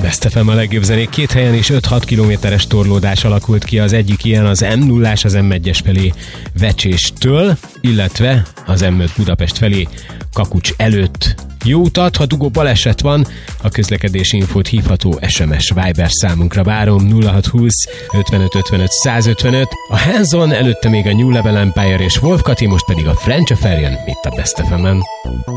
Best FM a legjobb zenék. 2 helyen is 5-6 kilométeres torlódás alakult ki. Az egyik ilyen az M0-ás az M1-es felé Vecséstől, illetve az M5 Budapest felé Kakucs előtt. Jó utat, ha dugó baleset van, a közlekedési infót hívható SMS Viber számunkra várom 0620 55 55 155. A Hands-On, előtte még a New Level Empire és Wolf Kati, most pedig a French Affair jön itt a Best FM-en.